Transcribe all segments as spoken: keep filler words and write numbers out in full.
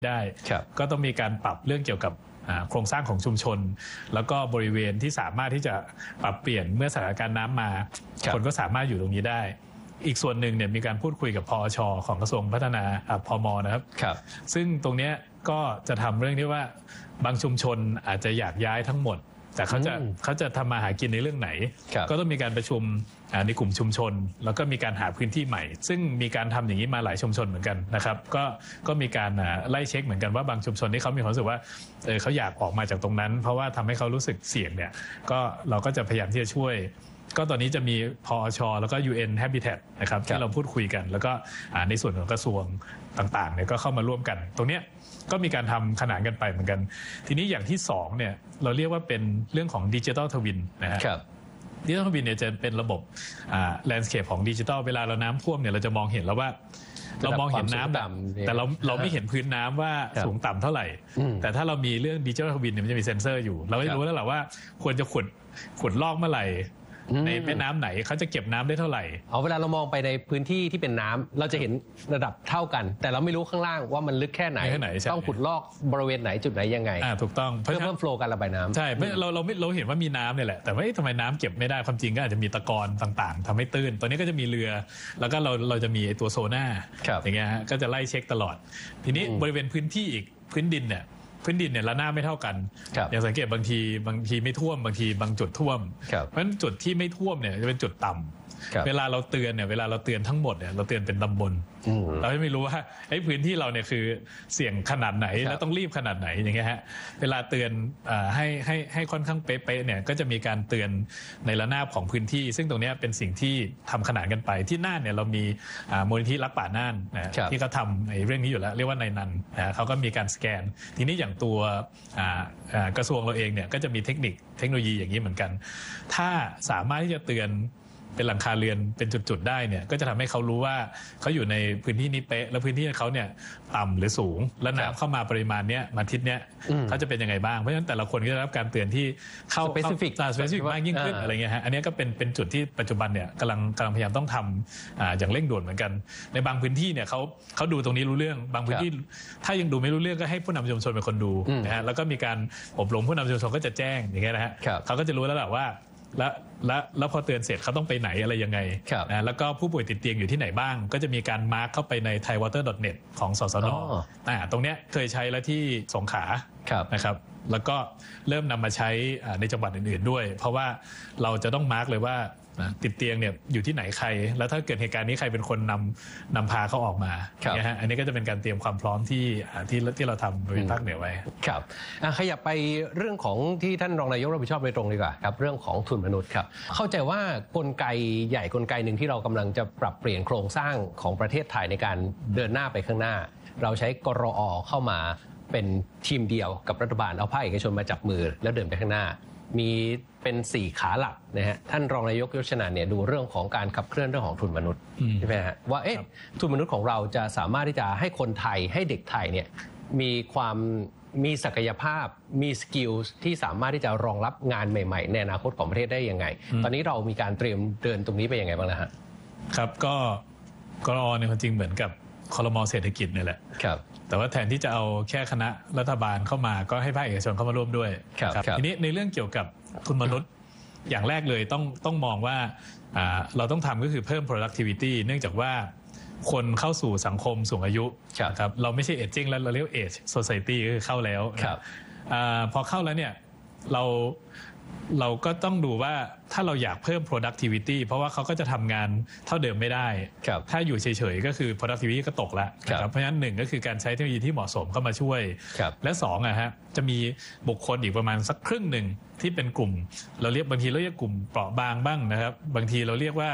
ได้ก็ต้องมีการปรับเรื่องเกี่ยวกับโครงสร้างของชุมชนแล้วก็บริเวณที่สามารถที่จะปรับเปลี่ยนเมื่อสถานการณ์น้ำมาคนก็สามารถอยู่ตรงนี้ได้อีกส่วนหนึ่งเนี่ยมีการพูดคุยกับพอช.ของกระทรวงพัฒนาพม.นะครับซึ่งตรงนี้ก็จะทำเรื่องที่ว่าบางชุมชนอาจจะอยากย้ายทั้งหมดแต่เขาจะเขาจะทำมาหากินในเรื่องไหนก็ต้องมีการประชุมในกลุ่มชุมชนแล้วก็มีการหาพื้นที่ใหม่ซึ่งมีการทำอย่างนี้มาหลายชุมชนเหมือนกันนะครับก็ก็มีการไล่เช็คเหมือนกันว่าบางชุมชนที่เขามีความรู้สึกว่าเออเขาอยากออกมาจากตรงนั้นเพราะว่าทำให้เขารู้สึกเสี่ยงเนี่ยก็เราก็จะพยายามที่จะช่วยก็ตอนนี้จะมีพอช.แล้วก็ ยู เอ็น Habitat นะครับที่เราพูดคุยกันแล้วก็ในส่วนของกระทรวงต่างๆเนี่ยก็เข้ามาร่วมกันตรงเนี้ยก็มีการทำขนานกันไปเหมือนกันทีนี้อย่างที่สองเนี่ยเราเรียกว่าเป็นเรื่องของดิจิทัลทวินนะฮะดิจิทัลทวินเนี่ยจะเป็นระบบแลนด์สเคปของดิจิทัลเวลาเราน้ำท่วมเนี่ยเราจะมองเห็นแล้วว่าเรามองเห็นน้ำแต่เราเราไม่เห็นพื้นน้ำว่าสูงต่ำเท่าไหร่แต่ถ้าเรามีเรื่องดิจิทัลทวินเนี่ยมันจะมีเซ็นเซอร์อยู่เราก็จะรู้แล้วแหละว่าควรจะขุดขุดลอกเมื่อไหร่ในแม่น้ำไหนเขาจะเก็บน้ำได้เท่าไหร่เอาเวลาเรามองไปในพื้นที่ที่เป็นน้ำเราจะเห็นระดับเท่ากันแต่เราไม่รู้ข้างล่างว่ามันลึกแค่ไหนต้องขุดลอกบริเวณไหนจุดไหนยังไงอ่าถูกต้องเพื่อเพิ่มโฟลว์การระบายน้ำใช่เราเราเราเห็นว่ามีน้ำเนี่ยแหละแต่ว่าทำไมน้ำเก็บไม่ได้ความจริงก็อาจจะมีตะกอนต่างๆทำให้ตื้นตัวนี้ก็จะมีเรือแล้วก็เราเราจะมีตัวโซน่าอย่างเงี้ยฮะก็จะไล่เช็คตลอดทีนี้บริเวณพื้นที่อีกพื้นดินเนี่ยพื้นดินเนี่ยระนาบไม่เท่ากันอย่างสังเกตบางทีบางทีไม่ท่วมบางทีบางจุดท่วมเพราะฉะนั้นจุดที่ไม่ท่วมเนี่ยจะเป็นจุดต่ำเวลาเราเตือนเนี่ยเวลาเราเตือนทั้งหมดเนี่ยเราเตือนเป็นตำบลเราไม่รู้ว่าไอ้พื้นที่เราเนี่ยคือเสี่ยงขนาดไหนแล้วต้องรีบขนาดไหนอย่างเงี้ยฮะเวลาเตือนให้ให้ให้ค่อนข้างเป๊ะๆเนี่ยก็จะมีการเตือนในระนาบของพื้นที่ซึ่งตรงนี้เป็นสิ่งที่ทำขนานกันไปที่น่านเนี่ยเรามีมูลนิธิรักป่าน่านนะที่เขาทำไอ้เรื่องนี้อยู่แล้วเรียกว่านายนันนะเขาก็มีการสแกนทีนี้อย่างตัวกระทรวงเราเองเนี่ยก็จะมีเทคนิคเทคโนโลยีอย่างนี้เหมือนกันถ้าสามารถที่จะเตือนเป็นหลังคาเรือนเป็นจุดๆได้เนี่ยก็จะทำให้เขารู้ว่าเขาอยู่ในพื้นที่นี้เป๊ะแล้วพื้นที่เขาเนี่ยต่ำหรือสูงแล้วน้ำเข้ามาปริมาณเนี้ยมาทิศเนี้ยเขาจะเป็นยังไงบ้างเพราะฉะนั้นแต่ละคนก็จะได้รับการเตือนที่เข้า specific specific มากยิ่งขึ้นอะไรเงี้ยฮะอันนี้ก็เป็นเป็นจุดที่ปัจจุบันเนี่ยกำลังกำลังพยายามต้องทำอ่าอย่างเร่งด่วนเหมือนกันในบางพื้นที่เนี่ยเขาเขาดูตรงนี้รู้เรื่องบางพื้นที่ถ้ายังดูไม่รู้เรื่องก็ให้ผู้นำชุมชนเป็นคนดูนะฮะแล้วก็มีการอบรมผู้นำชุมชนก็จะแจ้งอย่างเงี้ยนะฮะเขาก็จะรู้แล้วแหละว่าแล้วแล้วแล้วพอเตือนเสร็จเขาต้องไปไหนอะไรยังไงนะแล้วก็ผู้ป่วยติดเตียงอยู่ที่ไหนบ้างก็จะมีการมาร์คเข้าไปใน ไทยวอเตอร์ ดอท เน็ต ของสสน.อ่าตรงเนี้ยเคยใช้แล้วที่สงขลานะครับแล้วก็เริ่มนำมาใช้ในจังหวัดอื่นๆด้วยเพราะว่าเราจะต้องมาร์คเลยว่าติดเตียงเนี่ยอยู่ที่ไหนใครแล้วถ้าเกิดเหตุการณ์นี้ใครเป็นคนนำนำพาเขาออกมานะฮะอันนี้ก็จะเป็นการเตรียมความพร้อมที่ที่ที่เราทำบริเวณภาคเหนือไว้ครับขยับไปเรื่องของที่ท่านรองนายกรับผิดชอบโดยตรงดีกว่าครับเรื่องของทุนมนุษย์ครับเข้าใจว่ากลไกใหญ่กลไกหนึ่งที่เรากำลังจะปรับเปลี่ยนโครงสร้างของประเทศไทยในการเดินหน้าไปข้างหน้าเราใช้กรอ.เข้ามาเป็นทีมเดียวกับรัฐบาลเอาภาคเอกชนมาจับมือแล้วเดินไปข้างหน้ามีเป็นสี่ขาหลักนะฮะท่านรองนายกยศชนาเนี่ยดูเรื่องของการขับเคลื่อนเรื่องของทุนมนุษย์ใช่ไหมฮะว่าเอ๊ะทุนมนุษย์ของเราจะสามารถที่จะให้คนไทยให้เด็กไทยเนี่ยมีความมีศักยภาพมีสกิลที่สามารถที่จะรองรับงานใหม่ๆในอนาคตของประเทศได้ยังไงตอนนี้เรามีการเตรียมเดินตรงนี้ไปยังไงบ้างนะฮะครับก็กรอเนี่ยจริงเหมือนกับครม.เศรษฐกิจนี่แหละครับแต่ว่าแทนที่จะเอาแค่คณะรัฐบาลเข้ามาก็ให้ภาคเอกชนเข้ามาร่วมด้วยครับทีนี้ในเรื่องเกี่ยวกับทุนมนุษย์อย่างแรกเลยต้องต้องมองว่าเราต้องทำก็คือเพิ่ม productivity เนื่องจากว่าคนเข้าสู่สังคมสูงอายุครับเราไม่ใช่ aging แล้วเราเรียก age society ก็คือเข้าแล้วพอเข้าแล้วเนี่ยเราเราก็ต้องดูว่าถ้าเราอยากเพิ่ม productivity เพราะว่าเขาก็จะทำงานเท่าเดิมไม่ได้ถ้าอยู่เฉยๆก็คือ productivity ก็ตกแล้วครับเพราะฉะนั้นหนึ่งก็คือการใช้เทคโนโลยีที่เหมาะสมเข้ามาช่วยและสองอ่ะฮะจะมีบุคคลอีกประมาณสักครึ่งหนึ่งที่เป็นกลุ่มเราเรียกบางทีเราเรียกกลุ่มเปราะบางบ้างนะครับบางทีเราเรียกว่า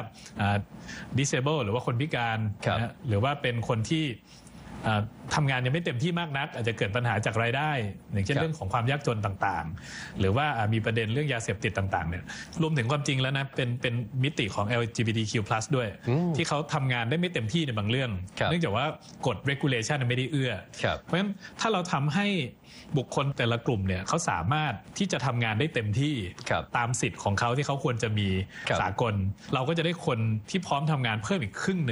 disable หรือว่าคนพิการนะหรือว่าเป็นคนที่ทำงานยังไม่เต็มที่มากนักอาจจะเกิดปัญหาจากรายได้อย่างเช่นเรื่องของความยากจนต่างๆหรือว่ามีประเด็นเรื่องยาเสพติดต่างๆเนี่ยรวมถึงความจริงแล้วนะเป็นเป็นมิติของ แอล จี บี ที คิว พลัส ด้วยที่เขาทำงานได้ไม่เต็มที่ในบางเรื่องเนื่องจากว่ากฎ regulation ไม่ได้เอื้อเพราะฉะนั้นถ้าเราทำให้บุคคลแต่ละกลุ่มเนี่ยเขาสามารถที่จะทำงานได้เต็มที่ตามสิทธิ์ของเขาที่เขาควรจะมีสากลเราก็จะได้คนที่พร้อมทำงานเพิ่มอีกครึ่งหนึ่ง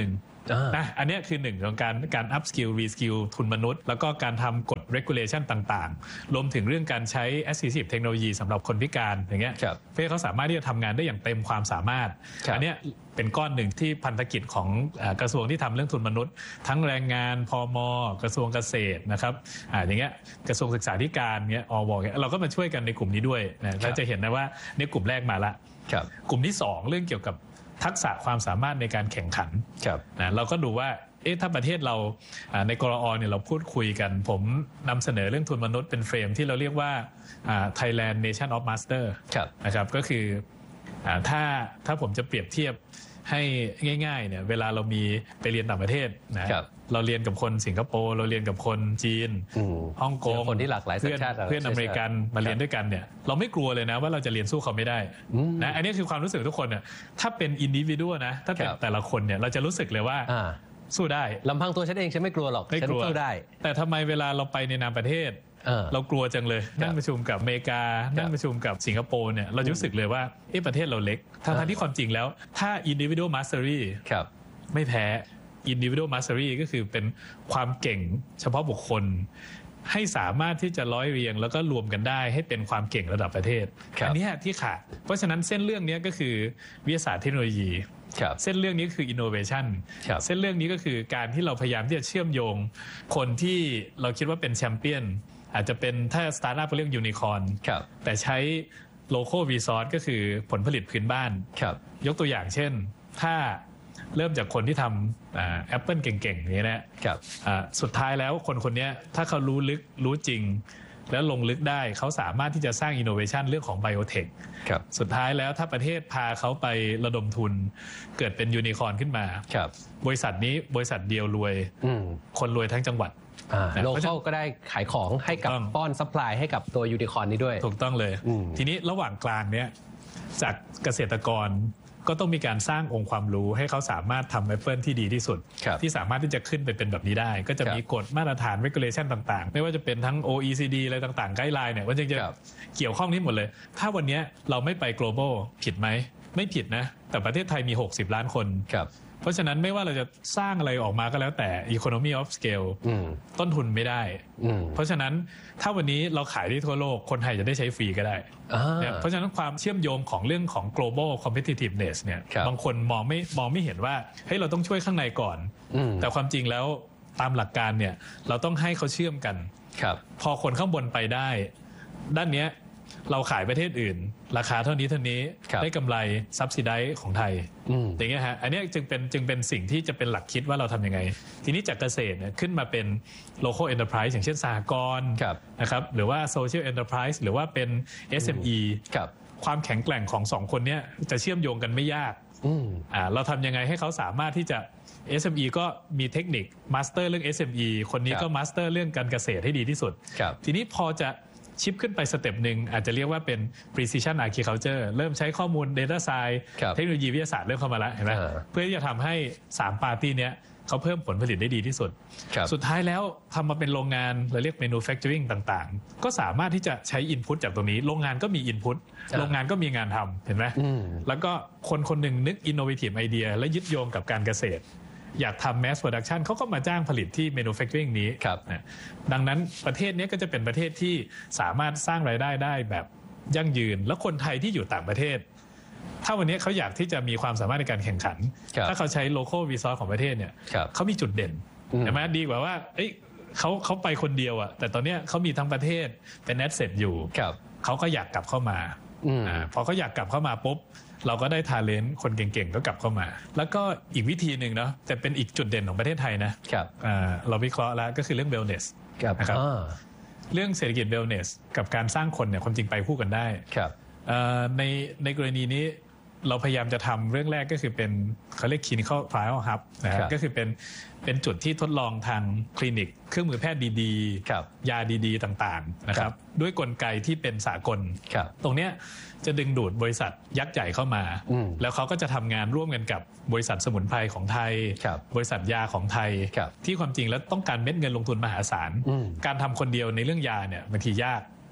นะอันนี้คือหนึ่งของการการ up skill re skill ทุนมนุษย์แล้วก็การทำกฎ regulation ต่างๆรวมถึงเรื่องการใช้ assistive technology สำหรับคนพิการอย่างเงี้ยเพื่อเขาสามารถที่จะทำงานได้อย่างเต็มความสามารถอันนี้เป็นก้อนหนึ่งที่พันธกิจของกระทรวงที่ทำเรื่องทุนมนุษย์ทั้งแรงงานพม.กระทรวงเกษตรนะครับอ่าอย่างเงี้ยกระทรวงศึกษาธิการเงี้ยอวเงี้ยเราก็มาช่วยกันในกลุ่มนี้ด้วยนะเราจะเห็นนะว่าในกลุ่มแรกมาละกลุ่มที่สองเรื่องเกี่ยวกับทักษะความสามารถในการแข่งขันนะเราก็ดูว่าเอ๊ะถ้าประเทศเราในกรอเนี่ยเราพูดคุยกันผมนำเสนอเรื่องทุนมนุษย์เป็นเฟรมที่เราเรียกว่า Thailand Nation of Master นะครับก็คือถ้าถ้าผมจะเปรียบเทียบให้ง่ายๆเนี่ยเวลาเรามีไปเรียนต่างประเทศนะเราเรียนกับคนสิงคโปร์เราเรียนกับคนจีนฮ่องกงคนที่หลากหลายสัญชาติเพื่อนอเมริกันมาเรียนด้วยกันเนี่ยเราไม่กลัวเลยนะว่าเราจะเรียนสู้เขาไม่ได้นะอันนี้คือความรู้สึกทุกคนเนี่ยถ้าเป็นอินดิวิวนะถ้าเป็นแต่ละคนเนี่ยเราจะรู้สึกเลยว่าสู้ได้ลำพังตัวฉันเองฉันไม่กลัวหรอกฉันสู้ได้แต่ทำไมเวลาเราไปในนามประเทศเรากลัวจังเลยนั่งประชุมกับอเมริกานั่งประชุมกับสิงคโปร์เนี่ยเรารู้สึกเลยว่าเอ๊ะประเทศเราเล็กทั้งที่ความจริงแล้วถ้า individual mastery ไม่แพ้ individual mastery ก็คือเป็นความเก่งเฉพาะบุคคลให้สามารถที่จะร้อยเรียงแล้วก็รวมกันได้ให้เป็นความเก่งระดับประเทศอันนี้ที่ขาดเพราะฉะนั้นเส้นเรื่องนี้ก็คือวิทยาศาสตร์เทคโนโลยีเส้นเรื่องนี้คือ innovation เส้นเรื่องนี้ก็คือการที่เราพยายามที่จะเชื่อมโยงคนที่เราคิดว่าเป็นแชมเปี้ยนอาจจะเป็นถ้าสตาร์ทอัพเรียกยูนิคอร์นแต่ใช้โลโก้รีซอสก็คือผลผลิตพื้นบ้านยกตัวอย่างเช่นถ้าเริ่มจากคนที่ทำแอปเปิลเก่งๆอย่างนี้นะสุดท้ายแล้วคนคนนี้ถ้าเขารู้ลึกรู้จริงแล้วลงลึกได้เขาสามารถที่จะสร้างอินโนเวชันเรื่องของไบโอเทคสุดท้ายแล้วถ้าประเทศพาเขาไประดมทุนเกิดเป็นยูนิคอร์นขึ้นมาบริษัทนี้บริษัทเดียวรวยคนรวยทั้งจังหวัดโลเคอลก็ได้ขายของให้กับป้อนซัพพลายให้กับตัวยูนิคอร์นนี้ด้วยถูกต้องเลยทีนี้ระหว่างกลางเนี้ยจากเกษตรกรก็ต้องมีการสร้างองค์ความรู้ให้เขาสามารถทำแอปเปิลที่ดีที่สุดที่สามารถที่จะขึ้นไปเป็นแบบนี้ได้ก็จะมีกฎมาตรฐาน regulation ต่างๆไม่ว่าจะเป็นทั้ง โอ อี ซี ดี อะไรต่างๆไกด์ไลน์เนี่ยว่าจะเกี่ยวข้องนี้หมดเลยถ้าวันนี้เราไม่ไป global ผิดไหมไม่ผิดนะแต่ประเทศไทยมีหกสิบล้านคนเพราะฉะนั้นไม่ว่าเราจะสร้างอะไรออกมาก็แล้วแต่ economy of scale ต้นทุนไม่ได้เพราะฉะนั้นถ้าวันนี้เราขายที่ทั่วโลกคนไทยจะได้ใช้ฟรีก็ได้เพราะฉะนั้นความเชื่อมโยงของเรื่องของ global competitiveness เนี่ยบางคนมองไม่มองไม่เห็นว่าเฮ้ยเราต้องช่วยข้างในก่อนแต่ความจริงแล้วตามหลักการเนี่ยเราต้องให้เขาเชื่อมกันพอคนข้างบนไปได้ด้านนี้เราขายประเทศอื่นราคาเท่านี้เท่านี้ได้กำไรซับซิไดซ์ของไทยอย่างเงี้ยฮะอันนี้จึงเป็นจึงเป็นสิ่งที่จะเป็นหลักคิดว่าเราทำยังไงทีนี้จากเกษตรเนี่ยขึ้นมาเป็น local enterprise อย่างเช่นสหกรณ์นะครับหรือว่า social enterprise หรือว่าเป็น เอส เอ็ม อี ความแข็งแกร่งของสองคนนี้จะเชื่อมโยงกันไม่ยากอ่าเราทำยังไงให้เขาสามารถที่จะ เอส เอ็ม อี ก็มีเทคนิคมาสเตอร์เรื่อง เอส เอ็ม อี คนนี้ก็มาสเตอร์เรื่องการเกษตรให้ดีที่สุดทีนี้พอจะชิปขึ้นไปสเต็ปหนึ่งอาจจะเรียกว่าเป็น precision agriculture เริ่มใช้ข้อมูล data science เทคโนโลยีวิทยาศาสตร์เริ่มเข้ามาแล้วเห็นไหมเพื่อที่จะทำให้สามปาร์ตี้เนี้ยเขาเพิ่มผลผลิตได้ดีที่สุดสุดท้ายแล้วทำมาเป็นโรงงานเราเรียก manufacturing ต่างๆก็สามารถที่จะใช้ input จากตรงนี้โรงงานก็มี input โรงงานก็มีงานทำเห็นไหมแล้วก็คนคนหนึ่งนึก innovative idea และยึดโยงกับการเกษตรอยากทำ mass production เขาก็มาจ้างผลิตที่ manufacturing นี้นะดังนั้นประเทศนี้ก็จะเป็นประเทศที่สามารถสร้างรายได้ได้แบบยั่งยืนแล้วคนไทยที่อยู่ต่างประเทศถ้าวันนี้เขาอยากที่จะมีความสามารถในการแข่งขันถ้าเขาใช้ local resource ของประเทศเนี่ยเขามีจุดเด่นใช่ไหมดีกว่าว่าเอ้ยเขาเขาไปคนเดียวอะแต่ตอนนี้เขามีทั้งประเทศเป็น asset อยู่เขาก็อยากกลับเข้ามาอ่าพอเขาอยากกลับเข้ามาปุ๊บเราก็ได้ทาเลนต์คนเก่งๆก็กลับเข้ามาแล้วก็อีกวิธีหนึ่งเนาะแต่เป็นอีกจุดเด่นของประเทศไทยนะครับเราวิเคราะห์แล้วก็คือเรื่อง wellness นะครับเรื่องเศรษฐกิจ wellness กับการสร้างคนเนี่ยความจริงไปคู่กันได้ในในกรณีนี้เราพยายามจะทำเรื่องแรกก็คือเป็นเขาเรียก clinical trial hub นะครับก็คือเป็นเป็นจุดที่ทดลองทางคลินิกเครื่องมือแพทย์ดีๆยาดีๆต่างๆนะครับด้วยกลไกที่เป็นสากลตรงเนี้ยจะดึงดูดบริษัทยักษ์ใหญ่เข้ามาแล้วเขาก็จะทำงานร่วมกันกับบริษัทสมุนไพรของไทยบริษัทยาของไทยที่ความจริงแล้วต้องการเม็ดเงินลงทุนมหาศาลการทำคนเดียวในเรื่องยาเนี่ยบางทียาก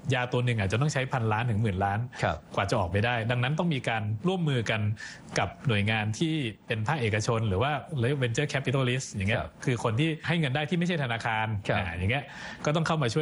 ยาตัวหนึ่งอาจจะต้องใช้พันล้านถึงหมื่นล้านกว่าจะออกไปได้ดังนั้นต้องมีการร่วมมือกันกับหน่วยงานที่เป็นภาคเอกชนหรือว่า venture capitalist อย่างเงี้ยคือคนที่ให้เงินได้ที่ไม่ใช่ธนาคารอย่างเงี้ยก็ต้องเข้ามาช่วย